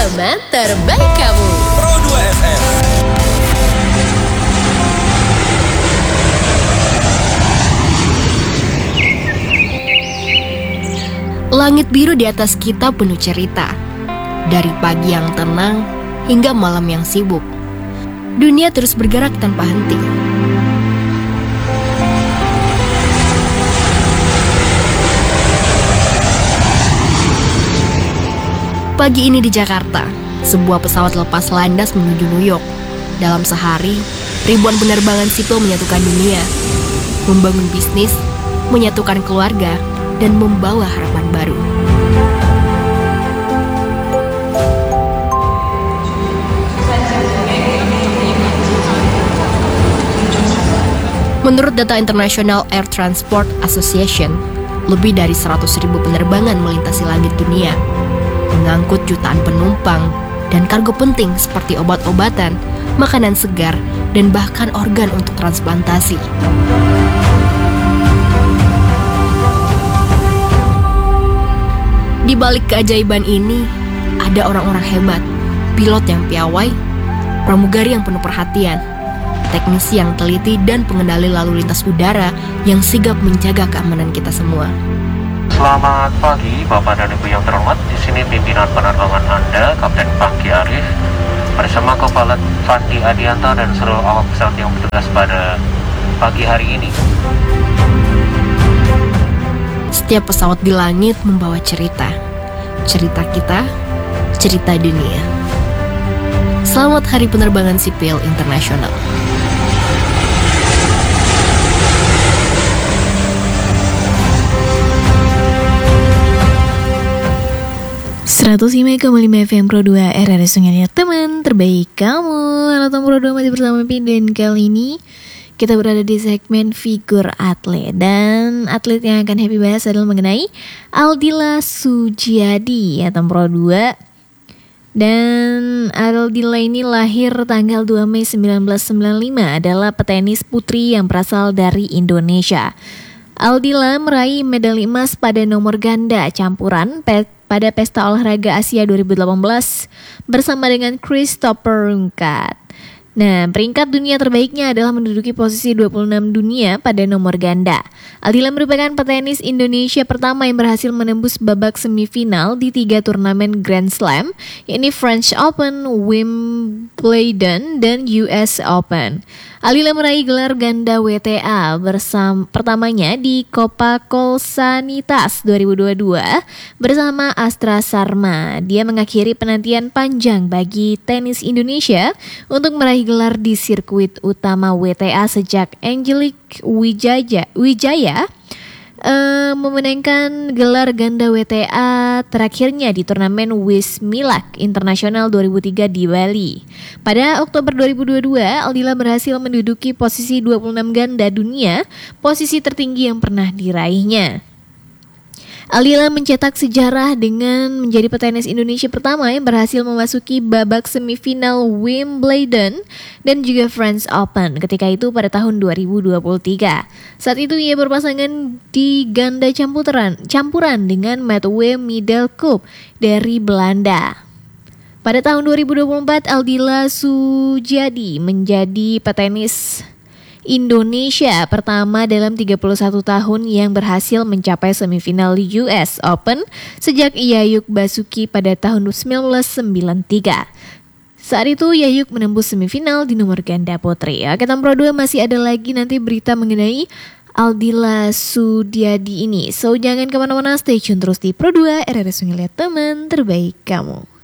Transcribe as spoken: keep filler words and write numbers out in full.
teman terbaik kamu. Pro dua F M. Langit biru di atas kita penuh cerita. Dari pagi yang tenang hingga malam yang sibuk, dunia terus bergerak tanpa henti. Pagi ini di Jakarta, sebuah pesawat lepas landas menuju New York. Dalam sehari, ribuan penerbangan sipil menyatukan dunia, membangun bisnis, menyatukan keluarga, dan membawa harapan baru. Menurut data International Air Transport Association, lebih dari seratus ribu penerbangan melintasi langit dunia, mengangkut jutaan penumpang dan kargo penting seperti obat-obatan, makanan segar, dan bahkan organ untuk transplantasi. Di balik keajaiban ini, ada orang-orang hebat, pilot yang piawai, pramugari yang penuh perhatian, teknisi yang teliti, dan pengendali lalu lintas udara yang sigap menjaga keamanan kita semua. Selamat pagi Bapak dan Ibu yang terhormat. Di sini pimpinan penerbangan Anda, Kapten Pangki Arif, bersama Kopilot Fandi Adianta dan seluruh awak pesawat yang bertugas pada pagi hari ini. Setiap pesawat di langit membawa cerita. Cerita kita, cerita dunia. Selamat Hari Penerbangan Sipil Internasional. seratus lima koma lima F M Pro dua R R S Sungai teman terbaik kamu. Halo teman Pro dua, masih bersama Pin, dan kali ini kita berada di segmen figur atlet. Dan atlet yang akan happy bahas adalah mengenai Aldila Sujiadi ya teman Pro dua. Dan Aldila ini lahir tanggal dua Mei seribu sembilan ratus sembilan puluh lima, adalah petenis putri yang berasal dari Indonesia. Aldila meraih medali emas pada nomor ganda campuran pe- pada Pesta Olahraga Asia dua ribu delapan belas bersama dengan Christopher Rungkat. Nah, peringkat dunia terbaiknya adalah menduduki posisi dua puluh enam dunia pada nomor ganda. Aldila merupakan petenis Indonesia pertama yang berhasil menembus babak semifinal di tiga turnamen Grand Slam, yakni French Open, Wimbledon, dan U S Open. Aldila meraih gelar ganda W T A bersama pertamanya di Copa Colsanitas dua ribu dua puluh dua bersama Astra Sarma. Dia mengakhiri penantian panjang bagi tenis Indonesia untuk meraih gelar di sirkuit utama W T A sejak Angelique Wijaya, Wijaya uh, memenangkan gelar ganda W T A terakhirnya di turnamen Wismilak Internasional dua ribu tiga di Bali. Pada Oktober dua ribu dua puluh dua, Aldila berhasil menduduki posisi dua puluh enam ganda dunia, posisi tertinggi yang pernah diraihnya. Aldila mencetak sejarah dengan menjadi petenis Indonesia pertama yang berhasil memasuki babak semifinal Wimbledon dan juga French Open ketika itu pada tahun dua ribu dua puluh tiga. Saat itu ia berpasangan di ganda campuran, campuran dengan Matwee Middelkoop dari Belanda. Pada tahun dua ribu dua puluh empat, Aldila Sujiadi menjadi petenis Indonesia pertama dalam tiga puluh satu tahun yang berhasil mencapai semifinal U S Open sejak Yayuk Basuki pada tahun seribu sembilan ratus sembilan puluh tiga. Saat itu Yayuk menembus semifinal di nomor ganda putri. Oke, Tam Pro dua, masih ada lagi nanti berita mengenai Aldila Sujiadi ini. So jangan kemana-mana, stay tune terus di Pro dua R R S Sungai teman terbaik kamu.